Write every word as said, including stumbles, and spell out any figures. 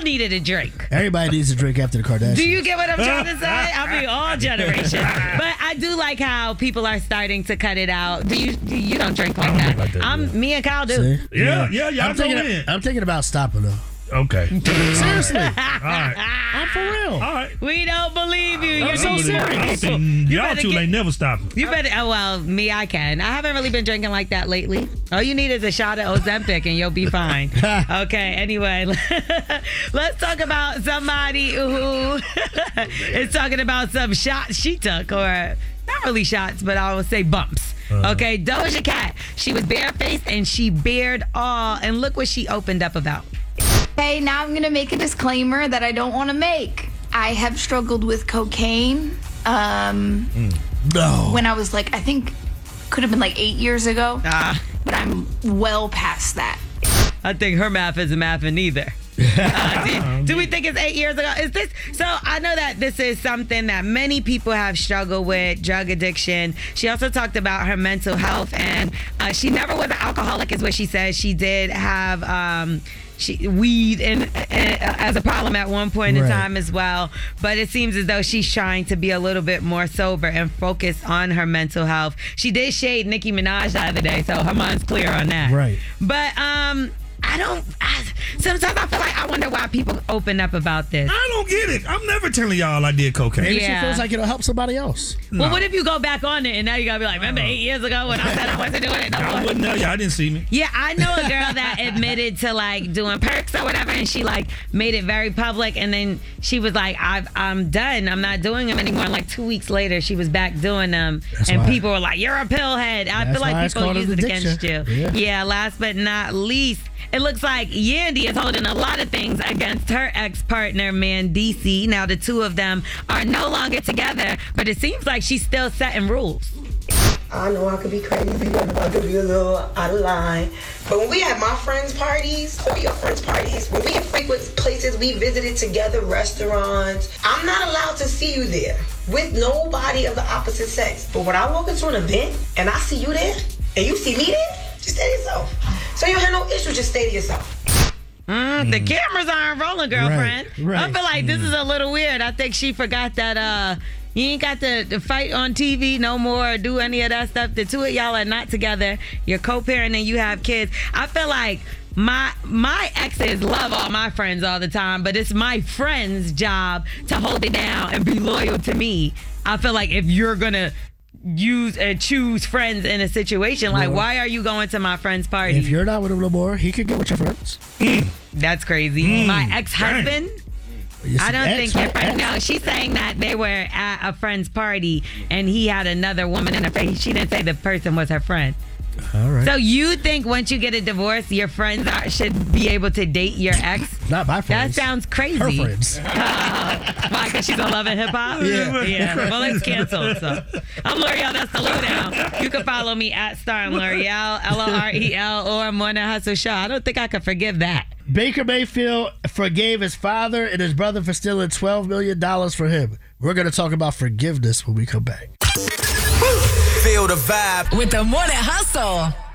needed a drink. Everybody needs a drink after the Kardashians. Do you get what I'm trying to say? I mean, all generations. But I do like how people are starting to cut it out. Do you? Do you don't drink like I don't that. drink like that, I'm yeah. me and Kyle do. See? Yeah, yeah, y'all I'm go thinking, in. I'm thinking about stopping though. Okay. Seriously. All right. I'm for real. All right. We don't believe you. You're I'm so too serious. I don't serious. think y'all better two get- ain't never stopping. You better. Oh well, me I can. I haven't really been drinking like that lately. All you need is a shot of Ozempic and you'll be fine. Okay. Anyway, let's talk about somebody who is talking about some shots she took, or not really shots, but I would say bumps. Uh-huh. Okay, Doja Cat. She was barefaced and she bared all, and look what she opened up about. Hey, now I'm going to make a disclaimer that I don't want to make. I have struggled with cocaine um, No. when I was like, I think could have been like eight years ago, Ah, but I'm well past that. I think her math isn't mathing either. Uh, do, do we think it's eight years ago? Is this so? I know that this is something that many people have struggled with, drug addiction. She also talked about her mental health, and uh, she never was an alcoholic, is what she said. She did have um, she, weed in, in, as a problem at one point in Right. time as well. But it seems as though she's trying to be a little bit more sober and focus on her mental health. She did shade Nicki Minaj the other day, so her mind's clear on that. Right. But um. I don't. I, sometimes I feel like I wonder why people open up about this. I don't get it. I'm never telling y'all I did cocaine. Maybe Yeah. she feels like it'll help somebody else. Well, what if you go back on it and now you gotta be like, remember eight years ago when I said I wasn't doing it no I more? wouldn't know y'all. Didn't see me. Yeah, I know a girl that admitted to like doing perks or whatever, and she like made it very public, and then she was like, I've, I'm done. I'm not doing them anymore. And like two weeks later, she was back doing them, That's and why- people were like, you're a pillhead. I That's feel why like it's people called use an it against you. addiction. Yeah. Yeah, last but not least, it looks like Yandy is holding a lot of things against her ex-partner, Mandisi. Now, the two of them are no longer together, but it seems like she's still setting rules. I know I could be crazy, I could be a little out of line. But when we had my friends' parties, what are your friends' parties? When we had frequent places we visited together, restaurants, I'm not allowed to see you there with nobody of the opposite sex. But when I walk into an event and I see you there and you see me there, just stay to yourself. So you have no issue, just stay to yourself. Mm, the cameras aren't rolling, girlfriend. Right, right. I feel like this is a little weird. I think she forgot that uh, you ain't got to, to fight on T V no more or do any of that stuff. The two of y'all are not together. You're co-parenting, you have kids. I feel like my my exes love all my friends all the time, but it's my friend's job to hold it down and be loyal to me. I feel like if you're going to use and choose friends in a situation, like Well, why are you going to my friend's party? If you're not with him no more, he could get with your friends. That's crazy. My ex-husband, It's I don't an think ex, your right? friend. Ex. No, she's saying that they were at a friend's party and he had another woman in her face. She didn't say the person was her friend. All right. So you think once you get a divorce, your friends are, should be able to date your ex? Not my That friends. sounds crazy. Her friends. Why? Because she's a Love and Hip Hop? Yeah. Yeah. Well, it's canceled. So I'm L'Oreal. That's the lowdown. You can follow me at Star and L'Oreal, L O R E L, or Morning Hustle Show. I don't think I could forgive that. Baker Mayfield forgave his father and his brother for stealing twelve million dollars for him. We're going to talk about forgiveness when we come back. Feel the vibe With the Morning Hustle.